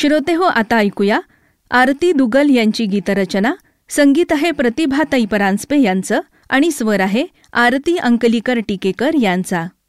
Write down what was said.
श्रोतेहो, आता ऐकूया आरती दुगल यांची गीतरचना. संगीत आहे प्रतिभाताई परांजपे यांचं आणि स्वर आहे आरती अंकलीकर टिकेकर यांचा.